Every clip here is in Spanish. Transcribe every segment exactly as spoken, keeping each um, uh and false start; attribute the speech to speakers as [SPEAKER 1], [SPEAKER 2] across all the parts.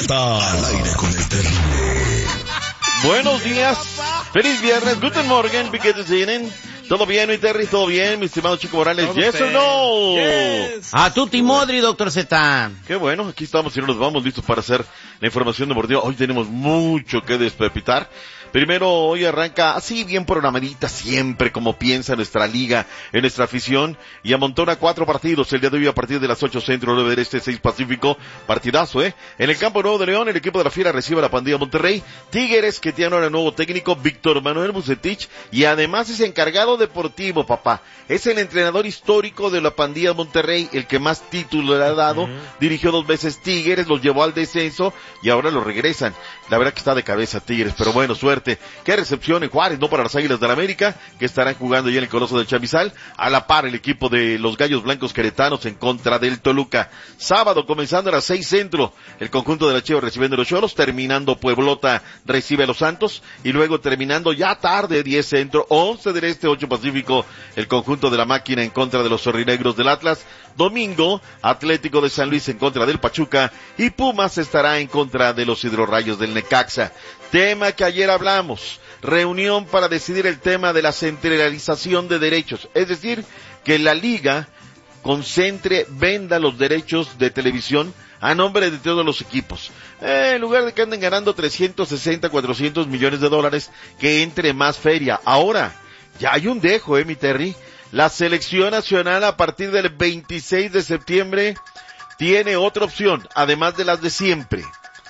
[SPEAKER 1] Está al aire con el terrible.
[SPEAKER 2] Buenos días, feliz viernes, guten morgen, wie geht es Ihnen? ¿Todo bien, mi Terry? ¿Todo bien, mi estimado Chico Morales? ¿Yes o no?
[SPEAKER 3] Yes. A tutti modri, doctor Z.
[SPEAKER 2] Qué bueno, aquí estamos y no nos vamos listos para hacer la información deportiva. Hoy tenemos mucho que despepitar. Primero, hoy arranca así bien programadita siempre, como piensa nuestra liga, en nuestra afición, y amontona cuatro partidos el día de hoy a partir de las ocho centro, nueve del este, seis pacífico. Partidazo, ¿eh? En el Campo Nuevo de León, el equipo de la Fiera recibe a la Pandilla Monterrey. Tigres, que tiene ahora nuevo técnico, Víctor Manuel Bucetich, y además es encargado deportivo, papá. Es el entrenador histórico de la Pandilla Monterrey, el que más títulos le ha dado. Uh-huh. Dirigió dos veces Tigres, los llevó al descenso, y ahora lo regresan. La verdad que está de cabeza Tigres, pero bueno, suerte. Qué recepción en Juárez, no para las Águilas del la América, que estarán jugando ya en el Coloso de Chamizal, a la par el equipo de los Gallos Blancos Queretanos en contra del Toluca. Sábado, comenzando a las seis centro, el conjunto de la Chivas recibiendo a los Cholos, terminando Pueblota recibe a los Santos, y luego terminando ya tarde, diez centro, once del este, ocho pacífico, el conjunto de la Máquina en contra de los Zorrinegros del Atlas. Domingo, Atlético de San Luis en contra del Pachuca, y Pumas estará en contra de los Hidrorrayos del Necaxa. Tema que ayer hablamos, reunión para decidir el tema de la centralización de derechos, es decir, que la liga concentre, venda los derechos de televisión a nombre de todos los equipos. Eh, en lugar de que anden ganando trescientos sesenta, cuatrocientos millones de dólares, que entre más feria. Ahora, ya hay un dejo, eh, mi Terry. La selección nacional a partir del veintiséis de septiembre tiene otra opción, además de las de siempre.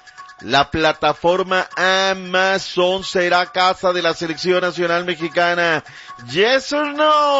[SPEAKER 2] La plataforma Amazon será casa de la selección nacional mexicana. ¿Yes or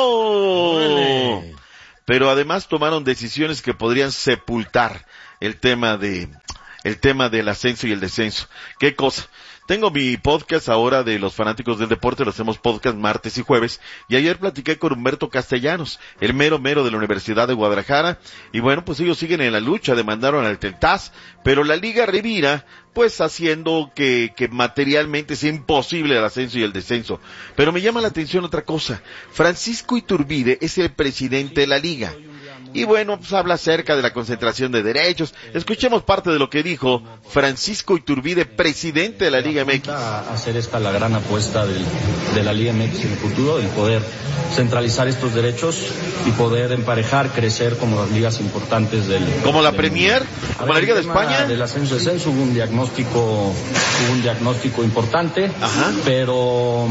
[SPEAKER 2] no? Vale. Pero además tomaron decisiones que podrían sepultar el tema de, el tema del ascenso y el descenso. ¿Qué cosa? Tengo mi podcast ahora de los fanáticos del deporte, lo hacemos podcast martes y jueves, y ayer platiqué con Humberto Castellanos, el mero mero de la Universidad de Guadalajara, y bueno, pues ellos siguen en la lucha, demandaron al Teltaz, pero la Liga revira, pues haciendo que, que materialmente sea imposible el ascenso y el descenso. Pero me llama la atención otra cosa, Francisco Iturbide es el presidente de la Liga. Y bueno, pues habla acerca de la concentración de derechos. Escuchemos parte de lo que dijo Francisco Iturbide, presidente de la Liga M X.
[SPEAKER 4] Hacer esta la gran apuesta del, de la Liga M X en el futuro, el poder centralizar estos derechos y poder emparejar, crecer como las ligas importantes del...
[SPEAKER 2] Como la del, Premier, como la Liga de España.
[SPEAKER 4] Del ascenso descenso hubo un diagnóstico, hubo un diagnóstico importante, Ajá. pero...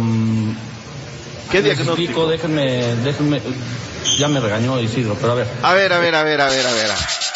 [SPEAKER 2] ¿Qué diagnóstico?
[SPEAKER 4] Déjenme, déjenme... Ya me regañó Isidro, pero a ver.
[SPEAKER 2] A ver, a ver, a ver, a ver, a ver.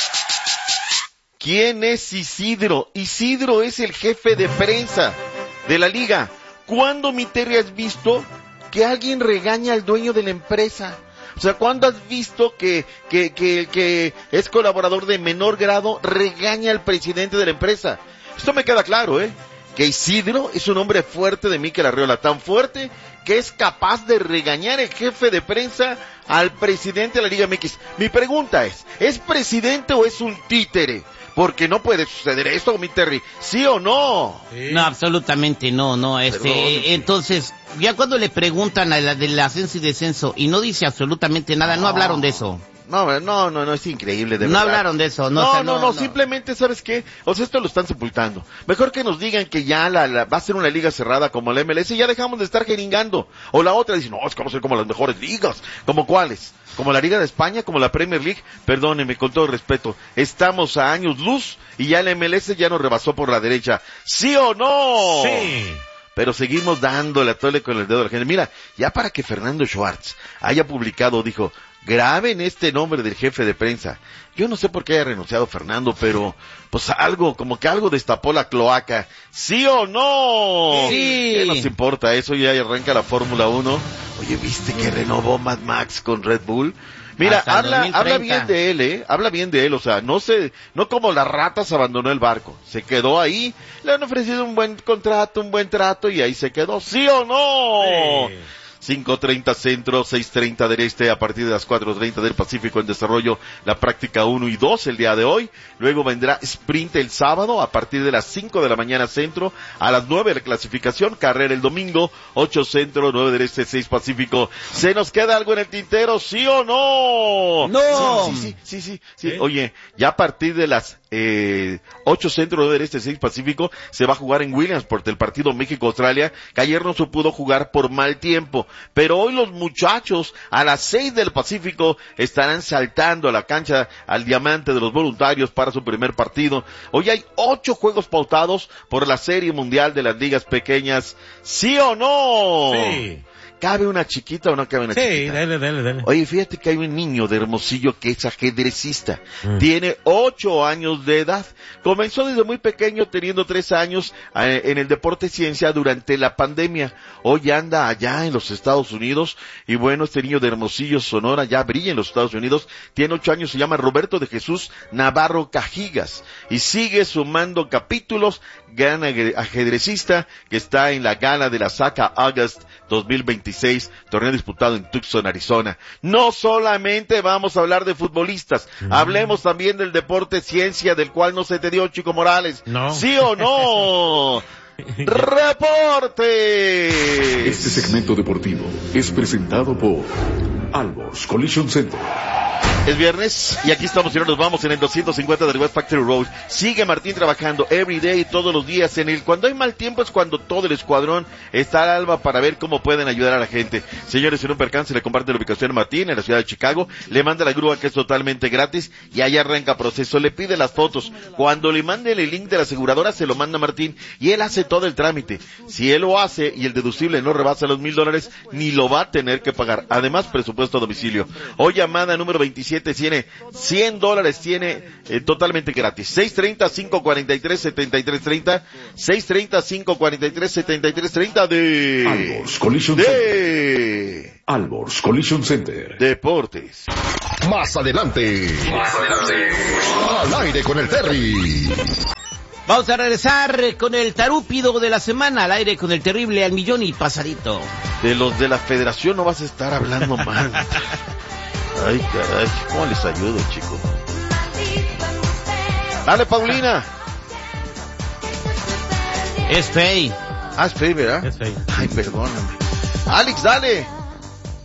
[SPEAKER 2] ¿Quién es Isidro? Isidro es el jefe de prensa de la liga. ¿Cuándo, mi Terry, has visto que alguien regaña al dueño de la empresa? O sea, ¿cuándo has visto que, que, que, que es colaborador de menor grado regaña al presidente de la empresa? Esto me queda claro, ¿eh? Que Isidro es un hombre fuerte de Mikel Arriola, tan fuerte que es capaz de regañar el jefe de prensa al presidente de la Liga M X. Mi pregunta es, ¿es presidente o es un títere? Porque no puede suceder esto, mi Terry, ¿sí o no?
[SPEAKER 3] Sí. No, absolutamente no, no, este, Perdón, eh, entonces, ya cuando le preguntan a la del ascenso y descenso y no dice absolutamente nada, no, no hablaron de eso.
[SPEAKER 2] No, no, no, no, es increíble, de
[SPEAKER 3] no
[SPEAKER 2] verdad.
[SPEAKER 3] No hablaron de eso. No,
[SPEAKER 2] no,
[SPEAKER 3] o sea,
[SPEAKER 2] no,
[SPEAKER 3] no,
[SPEAKER 2] no,
[SPEAKER 3] no,
[SPEAKER 2] simplemente, ¿sabes qué? O sea, esto lo están sepultando. Mejor que nos digan que ya la, la va a ser una liga cerrada como la M L S y ya dejamos de estar jeringando. O la otra dice, no, es que vamos a ser como las mejores ligas. ¿Como cuáles? Como la Liga de España, como la Premier League. Perdóneme, con todo respeto, estamos a años luz y ya la M L S ya nos rebasó por la derecha. ¿Sí o no?
[SPEAKER 1] Sí.
[SPEAKER 2] Pero seguimos dándole a tole con el dedo a la gente. Mira, ya para que Fernando Schwartz haya publicado, dijo, graben este nombre del jefe de prensa. Yo no sé por qué haya renunciado Fernando, pero pues algo, como que algo destapó la cloaca. ¿Sí o no?
[SPEAKER 3] Sí.
[SPEAKER 2] ¿Qué nos importa? Eso ya arranca la Fórmula uno. Oye, ¿viste que renovó Mad Max con Red Bull? Mira, habla, habla bien de él, eh, habla bien de él, o sea, no se, no como las ratas abandonó el barco, se quedó ahí, le han ofrecido un buen contrato, un buen trato y ahí se quedó, ¿sí o no? Sí. cinco treinta centro, seis treinta del este, a partir de las cuatro treinta del Pacífico en desarrollo la práctica uno y dos el día de hoy. Luego vendrá sprint el sábado a partir de las cinco de la mañana centro, a las nueve la clasificación, carrera el domingo, ocho centro, nueve del este, seis Pacífico. ¿Se nos queda algo en el tintero, sí o no?
[SPEAKER 3] No.
[SPEAKER 2] Sí, sí, sí, sí, sí, sí. Oye, ya a partir de las Eh, ocho centro, nueve del este, seis pacífico, se va a jugar en Williamsport el partido México-Australia, que ayer no se pudo jugar por mal tiempo, pero hoy los muchachos a las seis del Pacífico estarán saltando a la cancha al Diamante de los Voluntarios para su primer partido. Hoy hay ocho juegos pautados por la Serie Mundial de las Ligas Pequeñas, ¿sí o no?
[SPEAKER 5] Sí.
[SPEAKER 2] ¿Cabe una chiquita o no cabe una
[SPEAKER 5] sí,
[SPEAKER 2] chiquita?
[SPEAKER 5] Sí, dale, dale, dale.
[SPEAKER 2] Oye, fíjate que hay un niño de Hermosillo que es ajedrecista. Mm. Tiene ocho años de edad. Comenzó desde muy pequeño, teniendo tres años eh, en el deporte ciencia durante la pandemia. Hoy anda allá en los Estados Unidos. Y bueno, este niño de Hermosillo, Sonora, ya brilla en los Estados Unidos. Tiene ocho años, se llama Roberto de Jesús Navarro Cajigas. Y sigue sumando capítulos. Gran ajedrecista que está en la gala de la S A C A August dos mil veintiséis, torneo disputado en Tucson, Arizona. No solamente vamos a hablar de futbolistas, mm. hablemos también del deporte ciencia, del cual no se te dio, Chico Morales.
[SPEAKER 5] No.
[SPEAKER 2] ¿Sí o no? ¡Reporte!
[SPEAKER 1] Este segmento deportivo es presentado por Alborz Collision Center.
[SPEAKER 2] Es viernes y aquí estamos y ahora nos vamos en el doscientos cincuenta del West Factory Road. Sigue Martín trabajando every day, todos los días. En el cuando hay mal tiempo es cuando todo el escuadrón está al alba para ver cómo pueden ayudar a la gente. Señores, en un percance le comparte la ubicación a Martín en la ciudad de Chicago. Le manda la grúa que es totalmente gratis y ahí arranca proceso. Le pide las fotos. Cuando le manden el link de la aseguradora se lo manda Martín y él hace todo el trámite. Si él lo hace y el deducible no rebasa los mil dólares, ni lo va a tener que pagar. Además, presupuesto a domicilio. Hoy llamada número veintisiete tiene cien dólares, tiene eh, totalmente gratis. seis treinta, cinco cuarenta y tres, setenta y tres treinta, seis treinta, cinco cuarenta y tres, setenta y tres treinta de
[SPEAKER 1] Alborz Collision
[SPEAKER 2] de
[SPEAKER 1] Center. Alborz Collision Center.
[SPEAKER 2] Deportes.
[SPEAKER 1] Más adelante. Más adelante. Al aire con el Terry.
[SPEAKER 3] Vamos a regresar con el tarúpido de la semana, al aire con el terrible al millón y pasadito.
[SPEAKER 2] De los de la federación no vas a estar hablando mal. Ay, caray, ¿cómo les ayudo, chicos? Dale, Paulina.
[SPEAKER 3] Es Fey.
[SPEAKER 2] Ah, es Fey, ¿verdad?
[SPEAKER 5] Es Fey.
[SPEAKER 2] Ay, perdóname. Alex, dale.